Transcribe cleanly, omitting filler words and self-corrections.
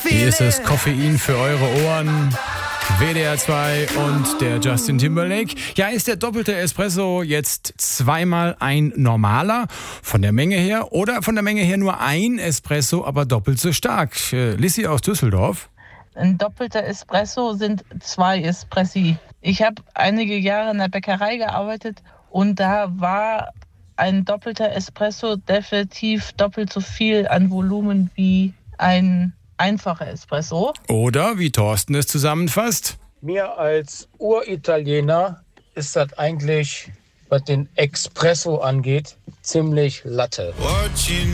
Hier ist es Koffein für eure Ohren. WDR 2 und der Justin Timberlake. Ja, ist der doppelte Espresso jetzt zweimal ein normaler von der Menge her oder von der Menge her nur ein Espresso, aber doppelt so stark? Lissi aus Düsseldorf. Ein doppelter Espresso sind 2 Espressi. Ich habe einige Jahre in der Bäckerei gearbeitet und da war ein doppelter Espresso definitiv doppelt so viel an Volumen wie ein einfacher Espresso. Oder, wie Thorsten es zusammenfasst: Mir als Uritaliener ist das eigentlich, was den Espresso angeht, ziemlich Latte.